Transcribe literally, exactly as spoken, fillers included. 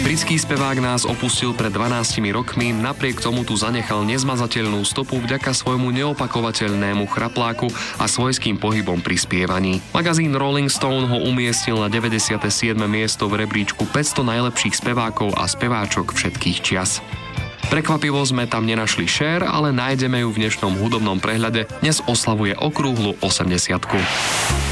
Britský spevák nás opustil pred dvanástimi rokmi, napriek tomu tu zanechal nezmazateľnú stopu vďaka svojmu neopakovateľnému chrapláku a svojským pohybom pri spievaní. Magazín Rolling Stone ho umiestnil na deväťdesiate siedme miesto v rebríčku päťsto najlepších spevákov a speváčok všetkých čias. Prekvapivo sme tam nenašli Cher, ale nájdeme ju v dnešnom hudobnom prehľade. Dnes oslavuje okrúhlu osemdesiatku.